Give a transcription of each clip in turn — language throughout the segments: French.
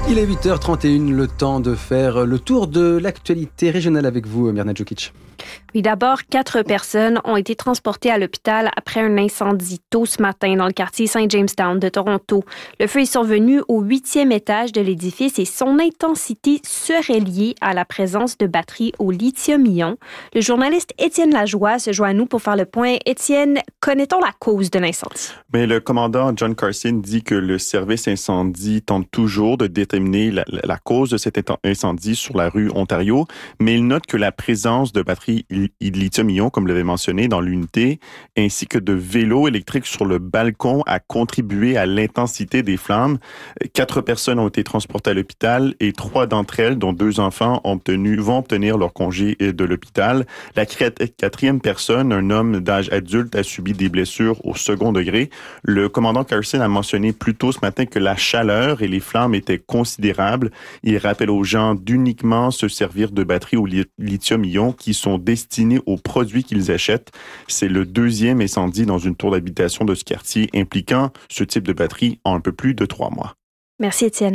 Il est 8h31, le temps de faire le tour de l'actualité régionale avec vous, Mirna Djukic. Oui, d'abord, 4 personnes ont été transportées à l'hôpital après un incendie tôt ce matin dans le quartier St. Jamestown de Toronto. Le feu est survenu au 8e étage de l'édifice et son intensité serait liée à la présence de batteries au lithium-ion. Le journaliste Étienne Lajoie se joint à nous pour faire le point. Étienne, connaît-on la cause de l'incendie? Mais le commandant John Carson dit que le service incendie tente toujours de déterminer la cause de cet incendie sur la rue Ontario, mais il note que la présence de batteries lithium-ion, comme l'avait mentionné dans l'unité, ainsi que de vélos électriques sur le balcon a contribué à l'intensité des flammes. 4 personnes ont été transportées à l'hôpital et 3 d'entre elles, dont 2 enfants, vont obtenir leur congé de l'hôpital. La 4e personne, un homme d'âge adulte, a subi des blessures au second degré. Le commandant Carson a mentionné plus tôt ce matin que la chaleur et les flammes étaient considérables. Il rappelle aux gens d'uniquement se servir de batteries au lithium-ion qui sont destinés aux produits qu'ils achètent. C'est le 2e incendie dans une tour d'habitation de ce quartier impliquant ce type de batterie en un peu plus de 3 mois. Merci, Étienne.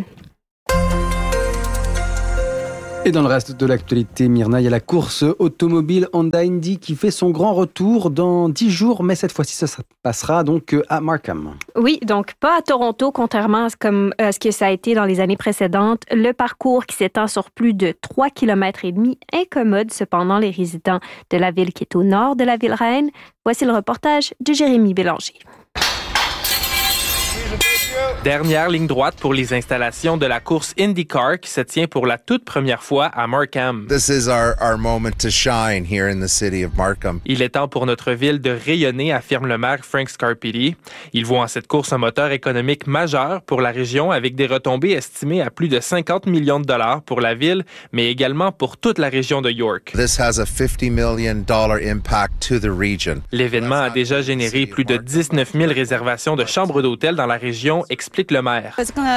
Et dans le reste de l'actualité, Mirna, il y a la course automobile Honda Indy qui fait son grand retour dans 10 jours, mais cette fois-ci, ça passera donc à Markham. Oui, donc pas à Toronto, contrairement à ce que ça a été dans les années précédentes. Le parcours qui s'étend sur plus de 3,5 km incommode cependant les résidents de la ville qui est au nord de la ville reine. Voici le reportage de Jérémy Bélanger. Dernière ligne droite pour les installations de la course IndyCar qui se tient pour la toute première fois à Markham. This is our moment to shine here in the city of Markham. Il est temps pour notre ville de rayonner, affirme le maire Frank Scarpitti. Il voit en cette course un moteur économique majeur pour la région avec des retombées estimées à plus de 50 millions de dollars pour la ville, mais également pour toute la région de York. This has a $50 million impact to the region. L'événement a déjà généré plus de 19 000 réservations de chambres d'hôtel dans la région, explique le maire.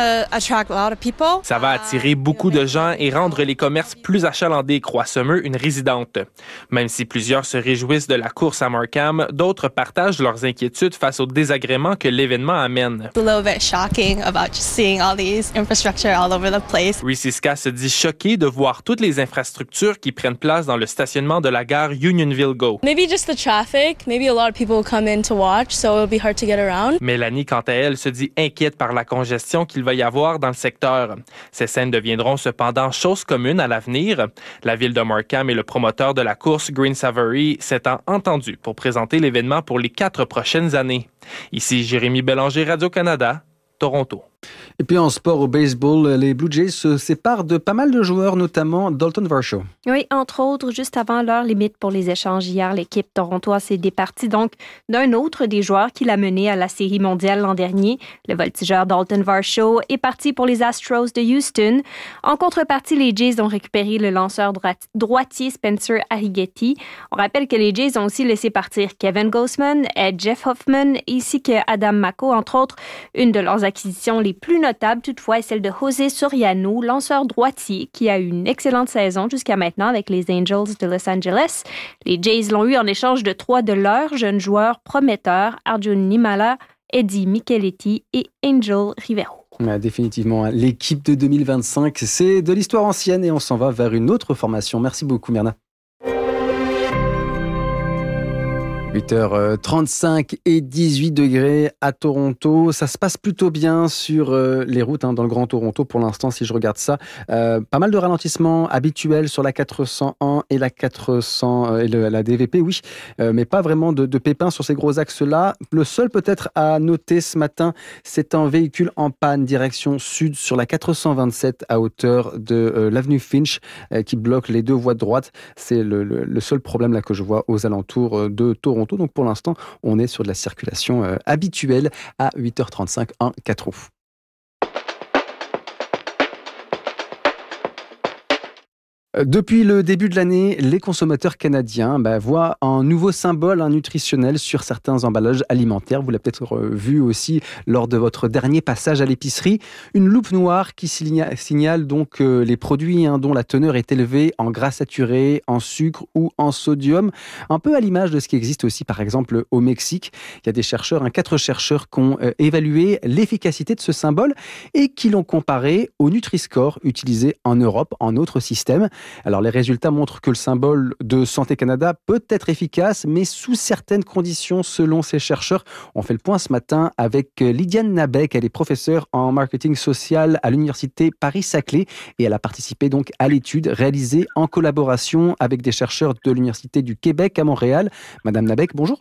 Ça va attirer beaucoup de gens et rendre les commerces plus achalandés, croit Summer, une résidente. Même si plusieurs se réjouissent de la course à Markham, d'autres partagent leurs inquiétudes face aux désagréments que l'événement amène. Reese Iska se dit choquée de voir toutes les infrastructures qui prennent place dans le stationnement de la gare Unionville-Go. Mélanie, quant à elle, se dit inquiète par la congestion qu'il va y avoir dans le secteur. Ces scènes deviendront cependant chose commune à l'avenir. La ville de Markham et le promoteur de la course, Green Savory, s'étant entendus pour présenter l'événement pour les 4 prochaines années. Ici Jérémy Bélanger, Radio-Canada, Toronto. Et puis en sport, au baseball, les Blue Jays se séparent de pas mal de joueurs, notamment Dalton Varsho. Oui, entre autres, juste avant l'heure limite pour les échanges hier, l'équipe torontoise s'est départie donc d'un autre des joueurs qui l'a mené à la Série mondiale l'an dernier. Le voltigeur Dalton Varsho est parti pour les Astros de Houston. En contrepartie, les Jays ont récupéré le lanceur droitier Spencer Arrighetti. On rappelle que les Jays ont aussi laissé partir Kevin Gausman et Jeff Hoffman, ainsi que Adam Macko, entre autres. Une de leurs acquisitions les plus notable toutefois est celle de José Soriano, lanceur droitier, qui a eu une excellente saison jusqu'à maintenant avec les Angels de Los Angeles. Les Jays l'ont eu en échange de 3 de leurs jeunes joueurs prometteurs, Arjun Nimala, Eddie Micheletti et Angel Rivero. Définitivement, l'équipe de 2025, c'est de l'histoire ancienne et on s'en va vers une autre formation. Merci beaucoup, Mirna. 8h35 et 18 degrés à Toronto. Ça se passe plutôt bien sur les routes dans le Grand Toronto pour l'instant, si je regarde ça. Pas mal de ralentissements habituels sur la 401 et la 400 et la DVP, oui, mais pas vraiment de pépins sur ces gros axes-là. Le seul peut-être à noter ce matin, c'est un véhicule en panne direction sud sur la 427 à hauteur de l'avenue Finch qui bloque les 2 voies de droite. C'est le seul problème là que je vois aux alentours de Toronto. Donc pour l'instant, on est sur de la circulation habituelle à 8h35 en 4 roues. Depuis le début de l'année, les consommateurs canadiens voient un nouveau symbole nutritionnel sur certains emballages alimentaires. Vous l'avez peut-être vu aussi lors de votre dernier passage à l'épicerie. Une loupe noire qui signale donc les produits dont la teneur est élevée en gras saturés, en sucre ou en sodium. Un peu à l'image de ce qui existe aussi par exemple au Mexique. Il y a des chercheurs, 4 chercheurs qui ont évalué l'efficacité de ce symbole et qui l'ont comparé au Nutri-Score utilisé en Europe, en autre système. Alors les résultats montrent que le symbole de Santé Canada peut être efficace, mais sous certaines conditions selon ces chercheurs. On fait le point ce matin avec Lydiane Nabec. Elle est professeure en marketing social à l'université Paris-Saclay et elle a participé donc à l'étude réalisée en collaboration avec des chercheurs de l'université du Québec à Montréal. Madame Nabec, bonjour.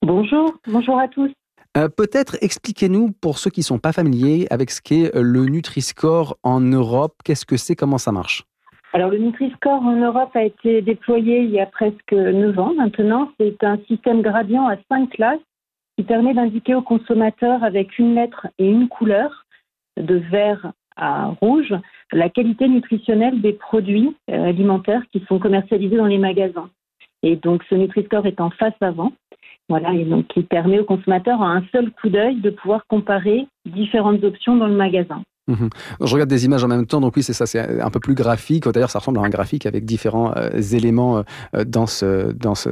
Bonjour à tous. Peut-être expliquez-nous pour ceux qui ne sont pas familiers avec ce qu'est le Nutri-Score en Europe. Qu'est-ce que c'est, comment ça marche ? Alors, le Nutri-Score en Europe a été déployé il y a presque 9 ans maintenant. C'est un système gradient à 5 classes qui permet d'indiquer aux consommateurs avec une lettre et une couleur, de vert à rouge, la qualité nutritionnelle des produits alimentaires qui sont commercialisés dans les magasins. Et donc, ce Nutri-Score est en face avant. Voilà, et donc qui permet aux consommateurs à un seul coup d'œil de pouvoir comparer différentes options dans le magasin. Je regarde des images en même temps, donc oui, c'est ça, c'est un peu plus graphique. D'ailleurs, ça ressemble à un graphique avec différents éléments dans ce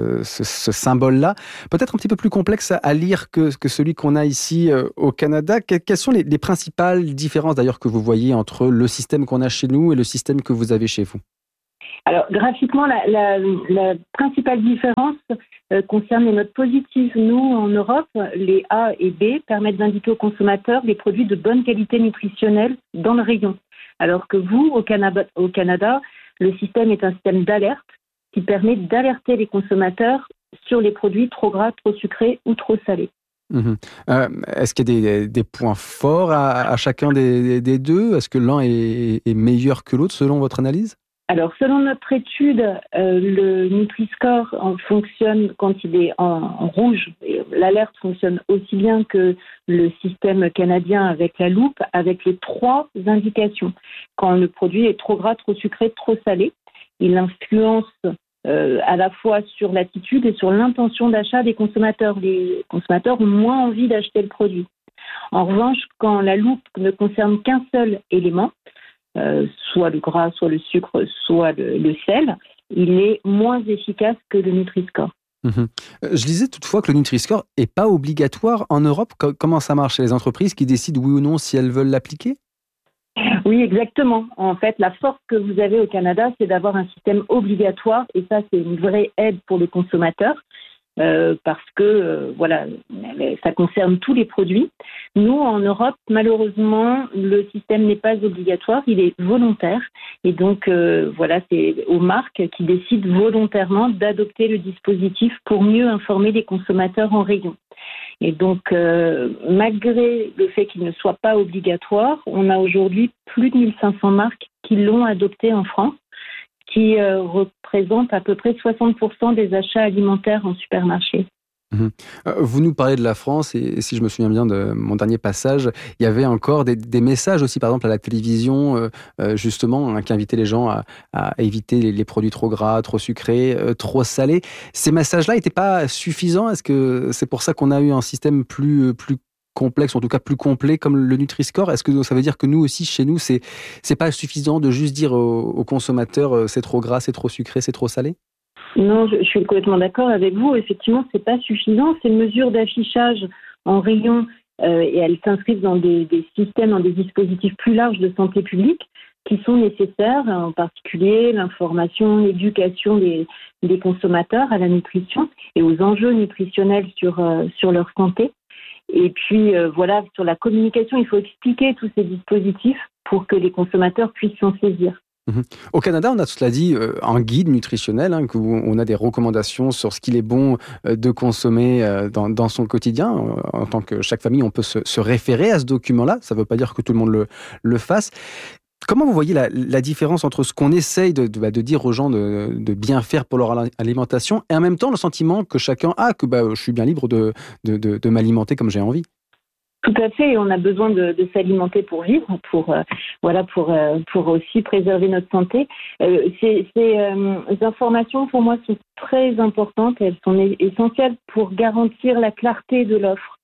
symbole-là. Peut-être un petit peu plus complexe à lire que celui qu'on a ici au Canada. Quelles sont les principales différences d'ailleurs que vous voyez entre le système qu'on a chez nous et le système que vous avez chez vous ? Alors, graphiquement, la principale différence concerne les notes positives. Nous, en Europe, les A et B permettent d'indiquer aux consommateurs les produits de bonne qualité nutritionnelle dans le rayon. Alors que vous, au Canada, le système est un système d'alerte qui permet d'alerter les consommateurs sur les produits trop gras, trop sucrés ou trop salés. Est-ce qu'il y a des points forts à chacun des deux ? Est-ce que l'un est meilleur que l'autre selon votre analyse ? Alors, selon notre étude, le Nutri-Score fonctionne quand il est en rouge. L'alerte fonctionne aussi bien que le système canadien avec la loupe, avec les 3 indications. Quand le produit est trop gras, trop sucré, trop salé, il influence à la fois sur l'attitude et sur l'intention d'achat des consommateurs. Les consommateurs ont moins envie d'acheter le produit. En revanche, quand la loupe ne concerne qu'un seul élément, soit le gras, soit le sucre, soit le sel, il est moins efficace que le Nutri-Score. Je lisais toutefois que le Nutri-Score n'est pas obligatoire en Europe. Comment ça marche ? C'est les entreprises qui décident oui ou non si elles veulent l'appliquer ? Oui, exactement. En fait, la force que vous avez au Canada, c'est d'avoir un système obligatoire et ça, c'est une vraie aide pour les consommateurs. Parce que ça concerne tous les produits. Nous, en Europe, malheureusement, le système n'est pas obligatoire, il est volontaire. Et donc, c'est aux marques qui décident volontairement d'adopter le dispositif pour mieux informer les consommateurs en rayon. Et donc, malgré le fait qu'il ne soit pas obligatoire, on a aujourd'hui plus de 1500 marques qui l'ont adopté en France, qui représente à peu près 60% des achats alimentaires en supermarché. Vous nous parlez de la France et si je me souviens bien de mon dernier passage, il y avait encore des messages aussi, par exemple à la télévision, justement, qui invitaient les gens à éviter les produits trop gras, trop sucrés, trop salés. Ces messages-là n'étaient pas suffisants. Est-ce que c'est pour ça qu'on a eu un système plus complexe, en tout cas plus complet comme le Nutri-Score? Est-ce que ça veut dire que nous aussi, chez nous, c'est pas suffisant de juste dire aux consommateurs c'est trop gras, c'est trop sucré, c'est trop salé? Non, je suis complètement d'accord avec vous. Effectivement, c'est pas suffisant. Ces mesures d'affichage en rayon et elles s'inscrivent dans des systèmes, dans des dispositifs plus larges de santé publique qui sont nécessaires, en particulier l'information, l'éducation des consommateurs à la nutrition et aux enjeux nutritionnels sur leur santé. Et puis, sur la communication, il faut expliquer tous ces dispositifs pour que les consommateurs puissent s'en saisir. Au Canada, on a, cela dit, un guide nutritionnel, où on a des recommandations sur ce qu'il est bon de consommer dans son quotidien. En tant que chaque famille, on peut se référer à ce document-là. Ça ne veut pas dire que tout le monde le fasse. Comment vous voyez la différence entre ce qu'on essaye de dire aux gens de bien faire pour leur alimentation et en même temps le sentiment que chacun a que je suis bien libre de m'alimenter comme j'ai envie? Tout à fait, et on a besoin de s'alimenter pour vivre, pour aussi préserver notre santé. Ces informations, pour moi, sont très importantes. Elles sont essentielles pour garantir la clarté de l'offre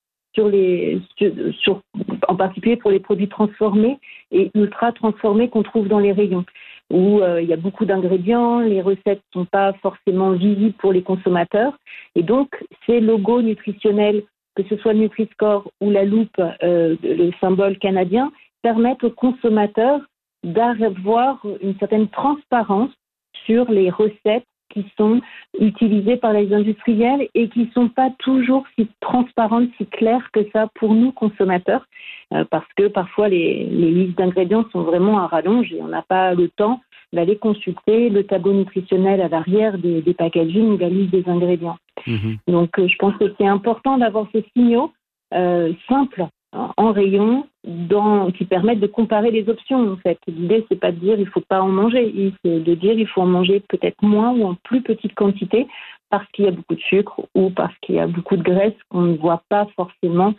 en particulier pour les produits transformés et ultra transformés qu'on trouve dans les rayons, où il y a beaucoup d'ingrédients, les recettes ne sont pas forcément visibles pour les consommateurs, et donc ces logos nutritionnels, que ce soit le Nutri-Score ou la loupe, le symbole canadien, permettent aux consommateurs d'avoir une certaine transparence sur les recettes qui sont utilisées par les industriels et qui ne sont pas toujours si transparentes, si claires que ça pour nous consommateurs, parce que parfois les listes d'ingrédients sont vraiment à rallonge et on n'a pas le temps d'aller consulter le tableau nutritionnel à l'arrière des packaging ou la liste des ingrédients. Donc je pense que c'est important d'avoir ces signaux simples en rayon qui permettent de comparer les options. En fait, l'idée c'est pas de dire il faut pas en manger, c'est de dire il faut en manger peut-être moins ou en plus petite quantité parce qu'il y a beaucoup de sucre ou parce qu'il y a beaucoup de graisse qu'on ne voit pas forcément,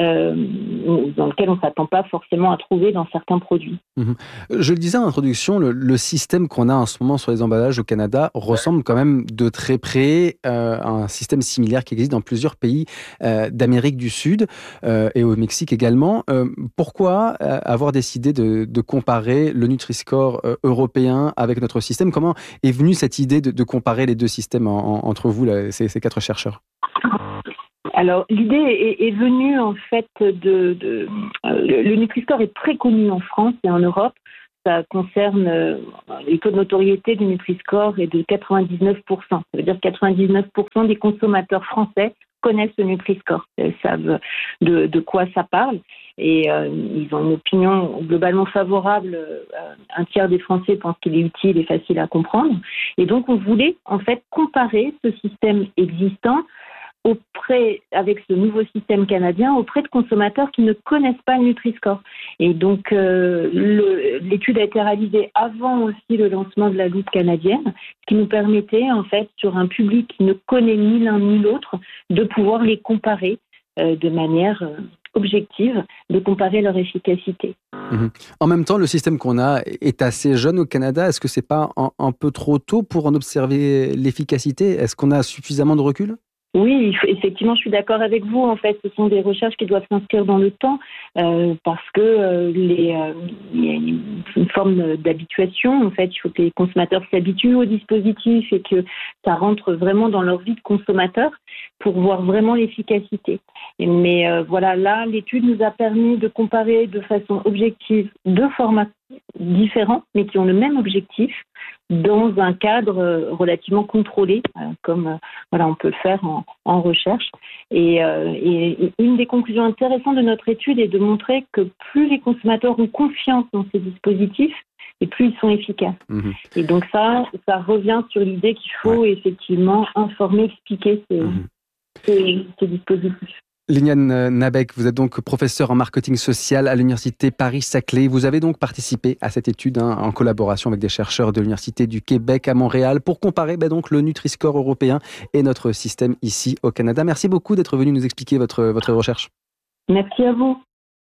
dans lequel on ne s'attend pas forcément à trouver dans certains produits. Je le disais en introduction, le système qu'on a en ce moment sur les emballages au Canada ressemble quand même de très près à un système similaire qui existe dans plusieurs pays d'Amérique du Sud et au Mexique également. Pourquoi avoir décidé de comparer le Nutri-Score européen avec notre système ? Comment est venue cette idée de comparer les deux systèmes entre vous, là, ces 4 chercheurs ? Alors, l'idée est venue en fait le Nutri-Score est très connu en France et en Europe. Ça concerne les taux de notoriété du Nutri-Score est de 99%. Ça veut dire que 99% des consommateurs français connaissent le Nutri-Score, savent de quoi ça parle et ils ont une opinion globalement favorable. Un tiers des Français pensent qu'il est utile et facile à comprendre. Et donc, on voulait en fait comparer ce système existant avec ce nouveau système canadien auprès de consommateurs qui ne connaissent pas le Nutri-Score. Et donc, l'étude a été réalisée avant aussi le lancement de la loupe canadienne, ce qui nous permettait, en fait, sur un public qui ne connaît ni l'un ni l'autre, de pouvoir les comparer de manière objective, de comparer leur efficacité. En même temps, le système qu'on a est assez jeune au Canada. Est-ce que c'est pas un peu trop tôt pour en observer l'efficacité ? Est-ce qu'on a suffisamment de recul ? Oui, effectivement, je suis d'accord avec vous. En fait, ce sont des recherches qui doivent s'inscrire dans le temps parce que il y a une forme d'habituation. En fait, il faut que les consommateurs s'habituent au dispositif et que ça rentre vraiment dans leur vie de consommateur pour voir vraiment l'efficacité. Mais voilà, là, l'étude nous a permis de comparer de façon objective 2 formats différents, mais qui ont le même objectif, dans un cadre relativement contrôlé, comme on peut le faire en recherche. Et une des conclusions intéressantes de notre étude est de montrer que plus les consommateurs ont confiance dans ces dispositifs, et plus ils sont efficaces. Et donc ça revient sur l'idée qu'il faut effectivement informer, expliquer ces dispositifs. Liliane Nabek, vous êtes donc professeure en marketing social à l'Université Paris-Saclay. Vous avez donc participé à cette étude en collaboration avec des chercheurs de l'Université du Québec à Montréal pour comparer donc le Nutri-Score européen et notre système ici au Canada. Merci beaucoup d'être venu nous expliquer votre recherche. Merci à vous.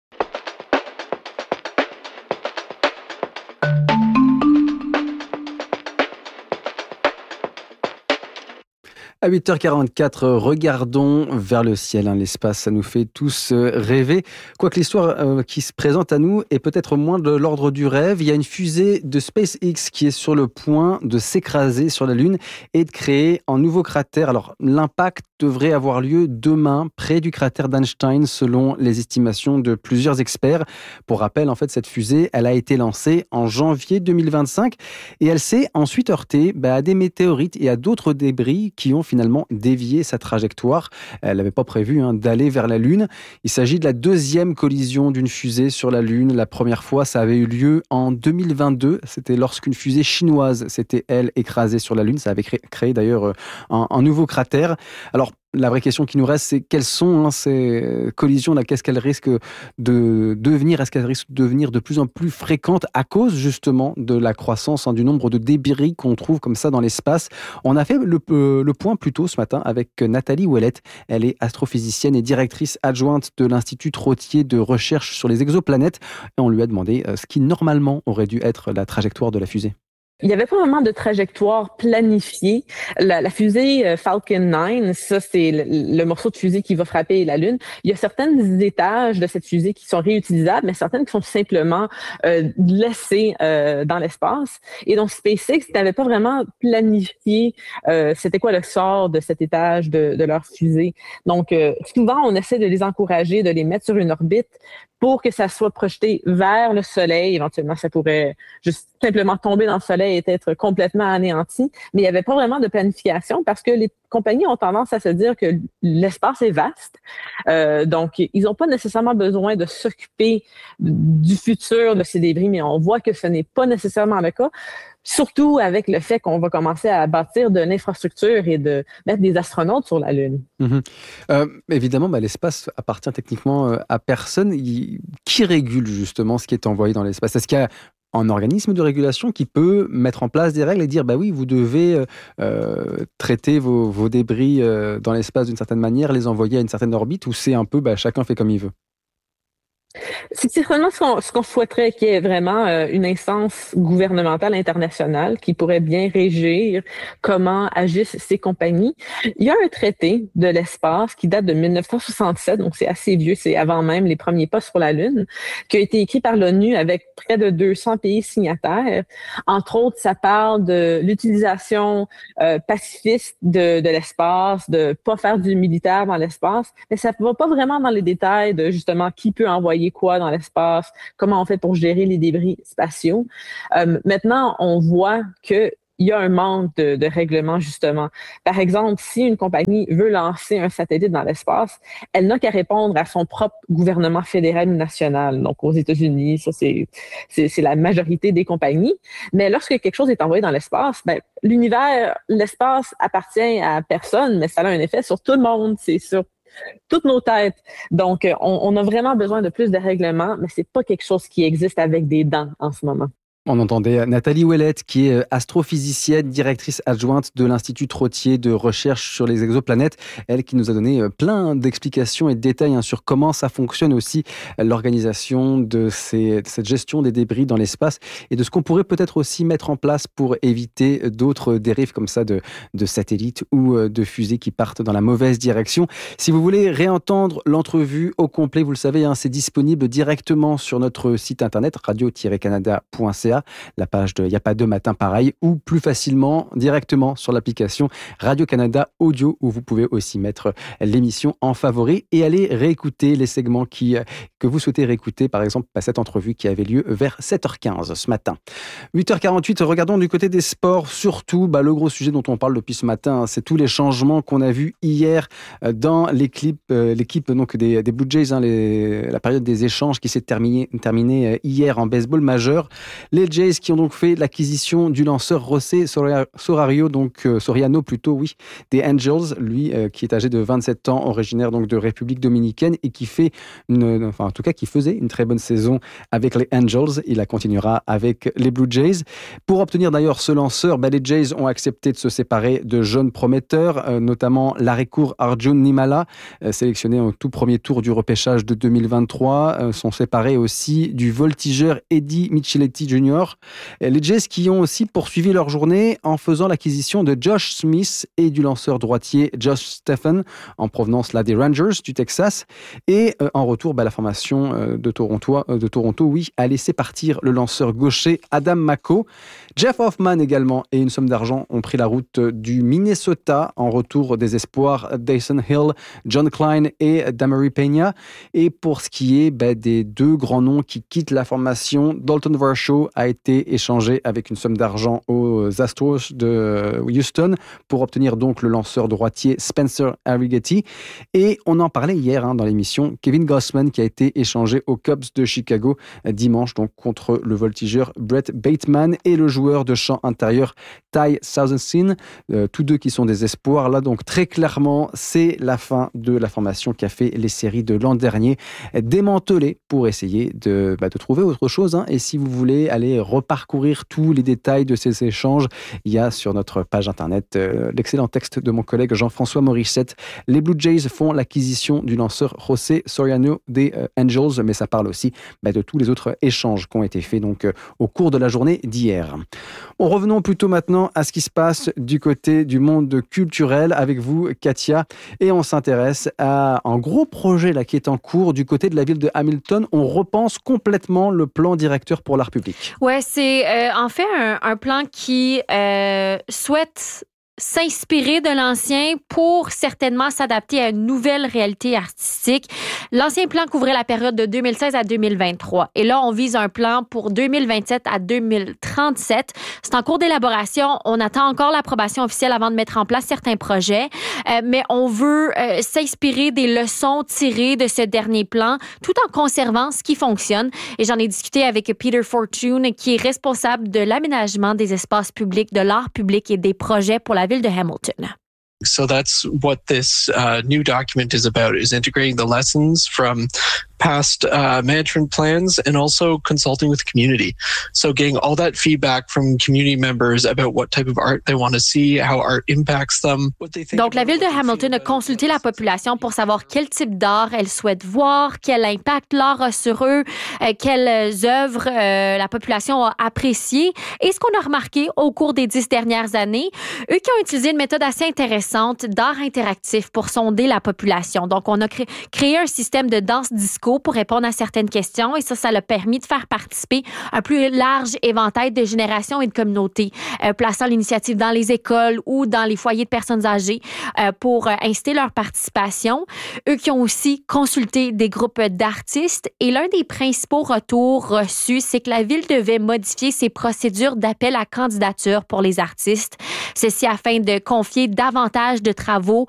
À 8h44, regardons vers le ciel. L'espace, ça nous fait tous rêver. Quoique l'histoire qui se présente à nous est peut-être moins de l'ordre du rêve. Il y a une fusée de SpaceX qui est sur le point de s'écraser sur la Lune et de créer un nouveau cratère. Alors, l'impact devrait avoir lieu demain, près du cratère d'Einstein, selon les estimations de plusieurs experts. Pour rappel, en fait, cette fusée, elle a été lancée en janvier 2025 et elle s'est ensuite heurtée à des météorites et à d'autres débris qui ont finalement dévié sa trajectoire. Elle n'avait pas prévu d'aller vers la Lune. Il s'agit de la 2e collision d'une fusée sur la Lune. La première fois, ça avait eu lieu en 2022. C'était lorsqu'une fusée chinoise s'était, elle, écrasée sur la Lune. Ça avait créé d'ailleurs un nouveau cratère. Alors, la vraie question qui nous reste, c'est quelles sont ces collisions là, qu'est-ce qu'elles risquent de devenir? Est-ce qu'elles risquent de devenir de plus en plus fréquentes à cause justement de la croissance du nombre de débris qu'on trouve comme ça dans l'espace? On a fait le point plus tôt ce matin avec Nathalie Ouellette. Elle est astrophysicienne et directrice adjointe de l'Institut Trottier de recherche sur les exoplanètes. Et on lui a demandé ce qui normalement aurait dû être la trajectoire de la fusée. Il n'y avait pas vraiment de trajectoire planifiée. La fusée Falcon 9, ça c'est le morceau de fusée qui va frapper la Lune. Il y a certaines étages de cette fusée qui sont réutilisables, mais certaines qui sont simplement laissées dans l'espace. Et donc SpaceX n'avait pas vraiment planifié c'était quoi le sort de cet étage de leur fusée. Donc souvent on essaie de les encourager, de les mettre sur une orbite pour que ça soit projeté vers le Soleil. Éventuellement, ça pourrait juste simplement tomber dans le Soleil et être complètement anéanti. Mais il n'y avait pas vraiment de planification parce que les compagnies ont tendance à se dire que l'espace est vaste. Donc, ils n'ont pas nécessairement besoin de s'occuper du futur de ces débris, mais on voit que ce n'est pas nécessairement le cas. Surtout avec le fait qu'on va commencer à bâtir de l'infrastructure et de mettre des astronautes sur la Lune. Évidemment, l'espace appartient techniquement à personne. Qui régule justement ce qui est envoyé dans l'espace? Est-ce qu'il y a un organisme de régulation qui peut mettre en place des règles et dire oui, vous devez traiter vos débris dans l'espace d'une certaine manière, les envoyer à une certaine orbite, ou c'est un peu chacun fait comme il veut? C'est vraiment ce qu'on souhaiterait, qu'il y ait vraiment une instance gouvernementale internationale qui pourrait bien régir comment agissent ces compagnies. Il y a un traité de l'espace qui date de 1967, donc c'est assez vieux, c'est avant même les premiers pas sur la Lune, qui a été écrit par l'ONU avec près de 200 pays signataires. Entre autres, ça parle de l'utilisation pacifiste de l'espace, de pas faire du militaire dans l'espace, mais ça ne va pas vraiment dans les détails de justement qui peut envoyer quoi dans l'espace, comment on fait pour gérer les débris spatiaux. Maintenant, on voit qu'il y a un manque de règlement, justement. Par exemple, si une compagnie veut lancer un satellite dans l'espace, elle n'a qu'à répondre à son propre gouvernement fédéral ou national. Donc, aux États-Unis, ça, c'est la majorité des compagnies. Mais lorsque quelque chose est envoyé dans l'espace, l'univers, l'espace appartient à personne, mais ça a un effet sur tout le monde. C'est sur toutes nos têtes. Donc, on a vraiment besoin de plus de règlements, mais c'est pas quelque chose qui existe avec des dents en ce moment. On entendait Nathalie Ouellette, qui est astrophysicienne, directrice adjointe de l'Institut Trottier de recherche sur les exoplanètes. Elle qui nous a donné plein d'explications et de détails sur comment ça fonctionne aussi, l'organisation de cette gestion des débris dans l'espace et de ce qu'on pourrait peut-être aussi mettre en place pour éviter d'autres dérives comme ça de satellites ou de fusées qui partent dans la mauvaise direction. Si vous voulez réentendre l'entrevue au complet, vous le savez, c'est disponible directement sur notre site internet radio-canada.ca. La page de Y'a pas de matin pareil, ou plus facilement directement sur l'application Radio-Canada Audio, où vous pouvez aussi mettre l'émission en favori et aller réécouter les segments que vous souhaitez réécouter, par exemple cette entrevue qui avait lieu vers 7h15 ce matin. 8h48, regardons du côté des sports, surtout le gros sujet dont on parle depuis ce matin, c'est tous les changements qu'on a vus hier dans l'équipe donc des Blue Jays, la période des échanges qui s'est terminée hier en baseball majeur. Les Jays qui ont donc fait l'acquisition du lanceur José Soriano, des Angels, lui qui est âgé de 27 ans, originaire donc de République dominicaine et qui faisait une très bonne saison avec les Angels. Il la continuera avec les Blue Jays. Pour obtenir d'ailleurs ce lanceur, les Jays ont accepté de se séparer de jeunes prometteurs, notamment l'arrêt-court Arjun Nimala, sélectionné au tout premier tour du repêchage de 2023, sont séparés aussi du voltigeur Eddie Micheletti Jr. Les Jays qui ont aussi poursuivi leur journée en faisant l'acquisition de Josh Smith et du lanceur droitier Josh Stephen, en provenance des Rangers du Texas. Et en retour, la formation de Toronto, a laissé partir le lanceur gaucher Adam Mako. Jeff Hoffman également et une somme d'argent ont pris la route du Minnesota en retour des espoirs Dyson Hill, John Klein et Damery Peña. Et pour ce qui est des deux grands noms qui quittent la formation, Dalton Varsho a été échangé avec une somme d'argent aux Astros de Houston pour obtenir donc le lanceur droitier Spencer Arrighetti. Et on en parlait hier dans l'émission, Kevin Gausman qui a été échangé aux Cubs de Chicago dimanche donc contre le voltigeur Brett Bateman et le joueur de champ intérieur Ty Southenson, tous deux qui sont des espoirs. Là donc très clairement c'est la fin de la formation qui a fait les séries de l'an dernier, démantelée pour essayer de trouver autre chose. Et si vous voulez aller reparcourir tous les détails de ces échanges, il y a sur notre page internet l'excellent texte de mon collègue Jean-François Morissette. Les Blue Jays font l'acquisition du lanceur José Soriano des Angels, mais ça parle aussi de tous les autres échanges qui ont été faits donc au cours de la journée d'hier. Revenons plutôt maintenant à ce qui se passe du côté du monde culturel avec vous, Katia, et on s'intéresse à un gros projet là qui est en cours du côté de la ville de Hamilton. On repense complètement le plan directeur pour l'art public. Ouais, c'est en fait un plan qui souhaite s'inspirer de l'ancien pour certainement s'adapter à une nouvelle réalité artistique. L'ancien plan couvrait la période de 2016 à 2023. Et là, on vise un plan pour 2027 à 2037. C'est en cours d'élaboration. On attend encore l'approbation officielle avant de mettre en place certains projets. Mais on veut s'inspirer des leçons tirées de ce dernier plan tout en conservant ce qui fonctionne. Et j'en ai discuté avec Peter Fortune, qui est responsable de l'aménagement des espaces publics, de l'art public et des projets pour la ville de Hamilton. So that's what this new document is about, is integrating the lessons from past management plans and also consulting with the community. So getting all that feedback from community members about what type of art they want to see, how art impacts them, what they think. Donc, la ville de Hamilton a consulté la population pour savoir quel type d'art elle souhaite voir, quel impact l'art a sur eux, quelles œuvres la population a appréciées. Et ce qu'on a remarqué au cours des 10 dernières années, eux qui ont utilisé une méthode assez intéressante d'art interactif pour sonder la population. Donc, on a créé un système de danse disco pour répondre à certaines questions et ça l'a permis de faire participer un plus large éventail de générations et de communautés, plaçant l'initiative dans les écoles ou dans les foyers de personnes âgées pour inciter leur participation. Eux qui ont aussi consulté des groupes d'artistes et l'un des principaux retours reçus, c'est que la ville devait modifier ses procédures d'appel à candidature pour les artistes. Ceci afin de confier davantage de travaux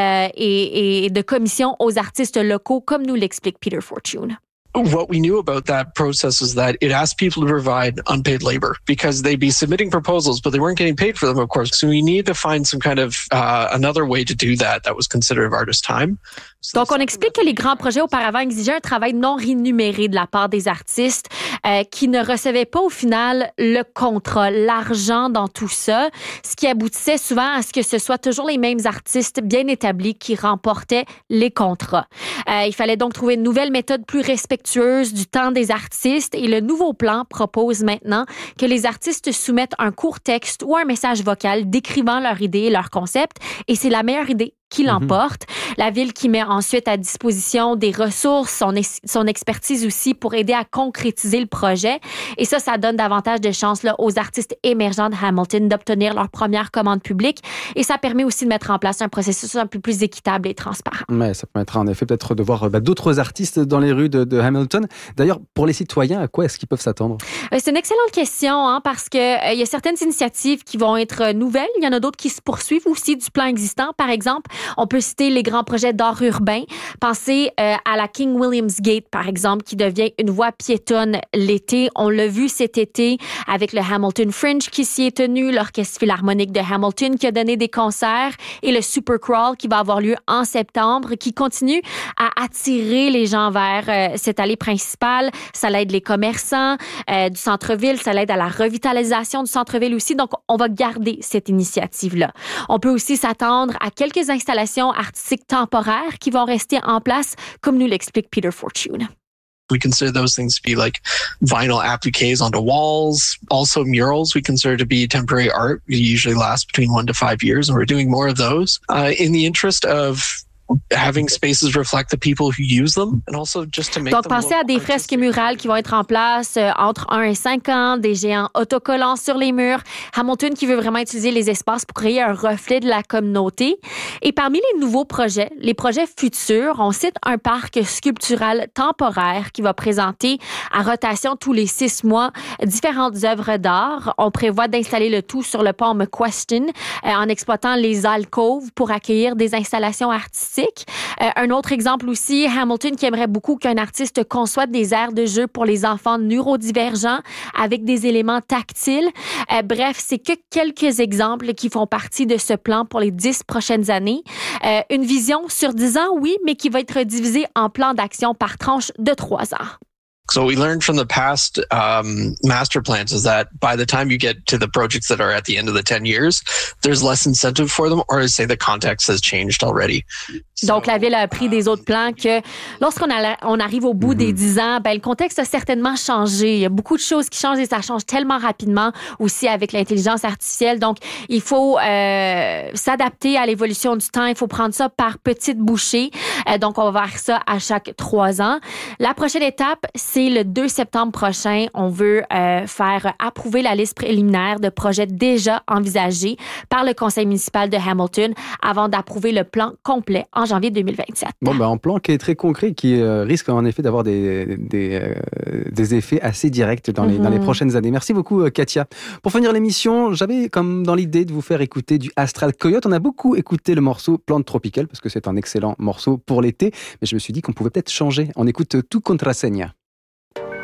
et de commissions aux artistes locaux, comme nous l'explique Peter Fortune. What we knew about that process was that it asked people to provide unpaid labor because they'd be submitting proposals, but they weren't getting paid for them, of course. So we need to find some kind of another way to do that was considered of artist time. Donc, on explique que les grands projets auparavant exigeaient un travail non rémunéré de la part des artistes qui ne recevaient pas au final le contrat, l'argent dans tout ça, ce qui aboutissait souvent à ce que ce soit toujours les mêmes artistes bien établis qui remportaient les contrats. Il fallait donc trouver une nouvelle méthode plus respectueuse du temps des artistes et le nouveau plan propose maintenant que les artistes soumettent un court texte ou un message vocal décrivant leur idée et leur concept et c'est la meilleure idée qui l'emporte. La ville qui met ensuite à disposition des ressources, son expertise aussi pour aider à concrétiser le projet. Et ça donne davantage de chances là, aux artistes émergents de Hamilton d'obtenir leur première commande publique. Et ça permet aussi de mettre en place un processus un peu plus équitable et transparent. Mais ça permettra en effet peut-être de voir d'autres artistes dans les rues de Hamilton. D'ailleurs, pour les citoyens, à quoi est-ce qu'ils peuvent s'attendre? C'est une excellente question parce que y a certaines initiatives qui vont être nouvelles. Il y en a d'autres qui se poursuivent aussi du plan existant. Par exemple, on peut citer les grands projets d'art urbain. Pensez à la King William's Gate, par exemple, qui devient une voie piétonne l'été. On l'a vu cet été avec le Hamilton Fringe qui s'y est tenu, l'Orchestre Philharmonique de Hamilton qui a donné des concerts et le Super Crawl qui va avoir lieu en septembre, qui continue à attirer les gens vers cette allée principale. Ça l'aide les commerçants du centre-ville, ça l'aide à la revitalisation du centre-ville aussi. Donc, on va garder cette initiative-là. On peut aussi s'attendre à quelques installations artistiques temporaires qui vont rester en place, comme nous l'explique Peter Fortune. We consider those things to be like vinyl appliques onto walls. Also murals we consider to be temporary art. They usually last between 1 to 5 years, and we're doing more of those. In the interest of having spaces reflect the people who use them, and also just to make Donc, them pensez à des fresques murales qui vont être en place entre 1 et 5 ans, des géants autocollants sur les murs. Hamilton qui veut vraiment utiliser les espaces pour créer un reflet de la communauté. Et parmi les nouveaux projets, les projets futurs, on cite un parc sculptural temporaire qui va présenter à rotation tous les 6 mois différentes œuvres d'art. On prévoit d'installer le tout sur le pont McQuestion en exploitant les alcôves pour accueillir des installations artistiques. Un autre exemple aussi, Hamilton qui aimerait beaucoup qu'un artiste conçoive des aires de jeu pour les enfants neurodivergents avec des éléments tactiles. Bref, c'est que quelques exemples qui font partie de ce plan pour les 10 prochaines années. Une vision sur 10 ans, oui, mais qui va être divisée en plans d'action par tranche de 3 ans. So what we learned from the past master plans is that by the time you get to the projects that are at the end of the 10 years, there's less incentive for them, or say the context has changed already. Donc, la Ville a appris des autres plans que lorsqu'on arrive au bout des 10 ans, le contexte a certainement changé. Il y a beaucoup de choses qui changent et ça change tellement rapidement aussi avec l'intelligence artificielle. Donc, il faut s'adapter à l'évolution du temps. Il faut prendre ça par petites bouchées. Donc, on va faire ça à chaque 3 ans. La prochaine étape, c'est le 2 septembre prochain. On veut faire approuver la liste préliminaire de projets déjà envisagés par le conseil municipal de Hamilton avant d'approuver le plan complet en janvier 2027. Bon, un plan qui est très concret, qui risque en effet d'avoir des effets assez directs dans les prochaines années. Merci beaucoup, Katia. Pour finir l'émission, j'avais comme dans l'idée de vous faire écouter du Astral Coyote. On a beaucoup écouté le morceau Plante Tropicale parce que c'est un excellent morceau pour l'été, mais je me suis dit qu'on pouvait peut-être changer. On écoute Tu Contraseña.